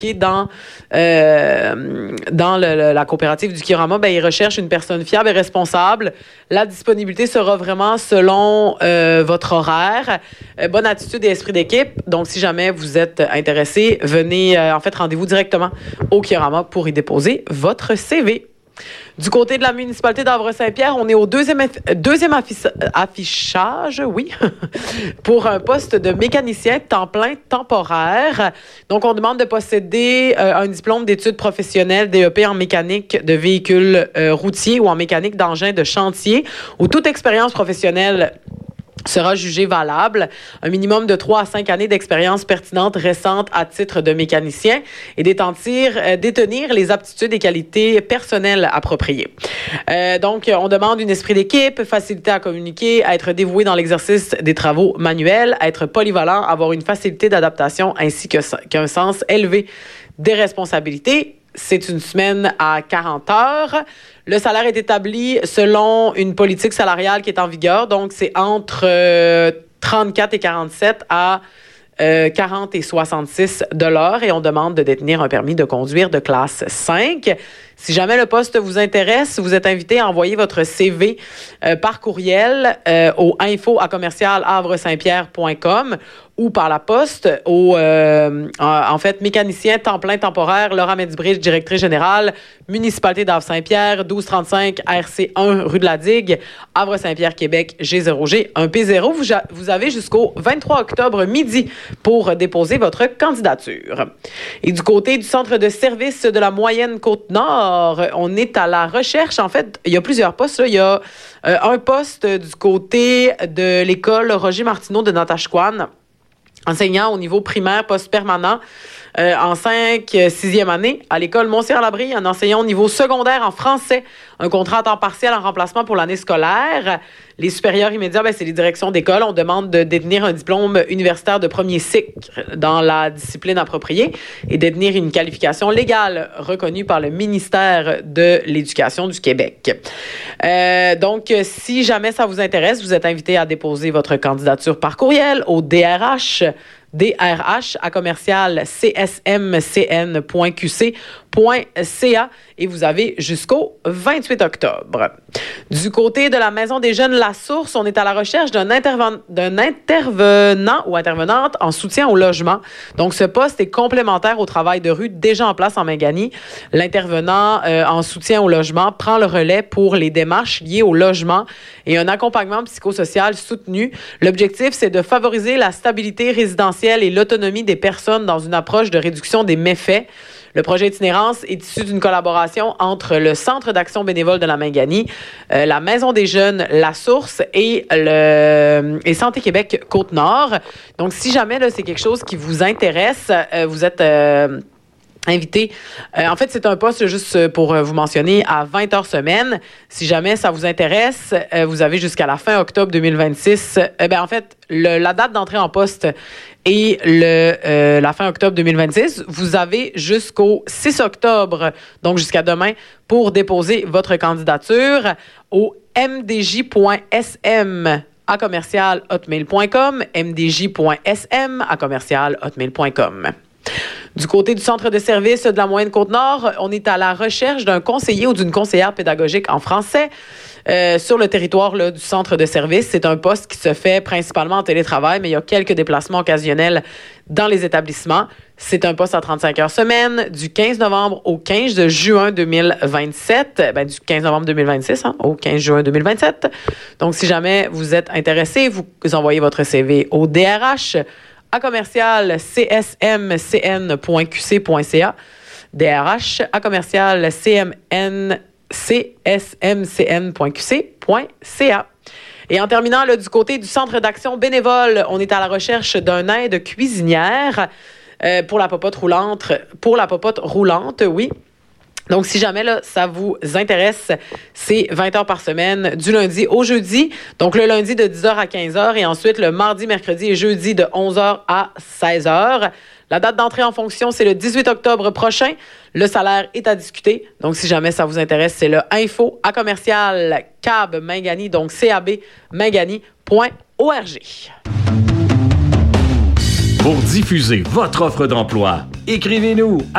dans la coopérative du Kiorama, ben, ils recherchent une personne fiable et responsable. La disponibilité sera vraiment selon votre horaire. Bonne attitude et esprit d'équipe. Donc, si jamais vous êtes intéressé, venez, rendez-vous directement au Kiorama pour y déposer votre CV. Du côté de la municipalité d'Havre-Saint-Pierre, on est au deuxième affichage, oui, pour un poste de mécanicien temps plein temporaire. Donc, on demande de posséder un diplôme d'études professionnelles DEP en mécanique de véhicules routiers ou en mécanique d'engins de chantier ou toute expérience professionnelle sera jugé valable. Un minimum de 3 à 5 années d'expérience pertinente récente à titre de mécanicien et détenir les aptitudes et qualités personnelles appropriées. Donc, on demande un esprit d'équipe, facilité à communiquer, à être dévoué dans l'exercice des travaux manuels, à être polyvalent, avoir une facilité d'adaptation ainsi qu'un sens élevé des responsabilités. C'est une semaine à 40 heures. Le salaire est établi selon une politique salariale qui est en vigueur. Donc, c'est entre 34 et 47 à 40 et 66 $ et on demande de détenir un permis de conduire de classe 5. Si jamais le poste vous intéresse, vous êtes invité à envoyer votre CV par courriel au info@havresaintpierre.com ou par la poste au mécanicien temps plein temporaire Laura Medibridge, directrice générale, municipalité d'Havre-Saint-Pierre, 1235 RC1 rue de la Digue, Havre-Saint-Pierre, Québec, G0G 1P0. Vous avez jusqu'au 23 octobre midi pour déposer votre candidature. Et du côté du centre de service de la moyenne Côte-Nord, on est à la recherche. En fait, il y a plusieurs postes. Là. Il y a un poste du côté de l'école Roger Martineau de Natashquan, enseignant au niveau primaire, poste permanent, en 6e année. À l'école Mont-Cyr-Labrie, un enseignant au niveau secondaire en français, un contrat à temps partiel en remplacement pour l'année scolaire. Les supérieurs immédiats, c'est les directions d'école. On demande de détenir un diplôme universitaire de premier cycle dans la discipline appropriée et détenir une qualification légale reconnue par le ministère de l'Éducation du Québec. Donc, si jamais ça vous intéresse, vous êtes invité à déposer votre candidature par courriel au drh@csmcn.qc.ca et vous avez jusqu'au 28 octobre. Du côté de la Maison des Jeunes La Source, on est à la recherche d'un intervenant ou intervenante en soutien au logement. Donc, ce poste est complémentaire au travail de rue déjà en place en Mangani. L'intervenant en soutien au logement prend le relais pour les démarches liées au logement et un accompagnement psychosocial soutenu. L'objectif, c'est de favoriser la stabilité résidentielle et l'autonomie des personnes dans une approche de réduction des méfaits. Le projet Itinérance est issu d'une collaboration entre le Centre d'action bénévole de la Mangani, la Maison des Jeunes La Source et Santé Québec Côte-Nord. Donc, si jamais là, c'est quelque chose qui vous intéresse, vous êtes invité. En fait, c'est un poste, juste pour vous mentionner, à 20 heures semaine. Si jamais ça vous intéresse, vous avez jusqu'à la fin octobre 2026. La date d'entrée en poste est la fin octobre 2026. Vous avez jusqu'au 6 octobre, donc jusqu'à demain, pour déposer votre candidature au mdj.sm@hotmail.com, mdj.sm@hotmail.com. Du côté du centre de service de la Moyenne Côte-Nord, on est à la recherche d'un conseiller ou d'une conseillère pédagogique en français sur le territoire là, du centre de service. C'est un poste qui se fait principalement en télétravail, mais il y a quelques déplacements occasionnels dans les établissements. C'est un poste à 35 heures semaine du 15 novembre au 15 juin 2027. Du 15 novembre 2026 au 15 juin 2027. Donc, si jamais vous êtes intéressé, vous envoyez votre CV au drh@csmcn.qc.ca, drh@csmcn.qc.ca. Et en terminant, là, du côté du Centre d'action bénévole, on est à la recherche d'un aide cuisinière pour la popote roulante, oui. Donc, si jamais là, ça vous intéresse, c'est 20 heures par semaine, du lundi au jeudi. Donc, le lundi de 10h à 15h et ensuite le mardi, mercredi et jeudi de 11h à 16h. La date d'entrée en fonction, c'est le 18 octobre prochain. Le salaire est à discuter. Donc, si jamais ça vous intéresse, c'est le info@commercial-cab-mangani, donc cabmangani.org. Pour diffuser votre offre d'emploi, écrivez-nous